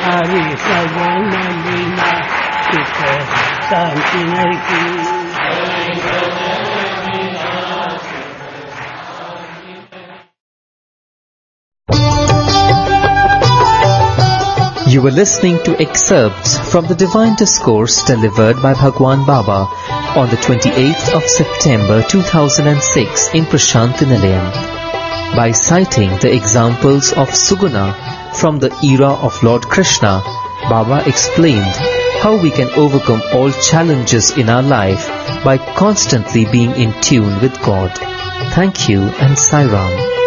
हरि सगुन लीला चित शांति की। You were listening to excerpts from the Divine Discourse delivered by Bhagwan Baba on the 28th of September 2006 in Prashanthi Nilayam. By citing the examples of Suguna from the era of Lord Krishna, Baba explained how we can overcome all challenges in our life by constantly being in tune with God. Thank you and Sai Ram.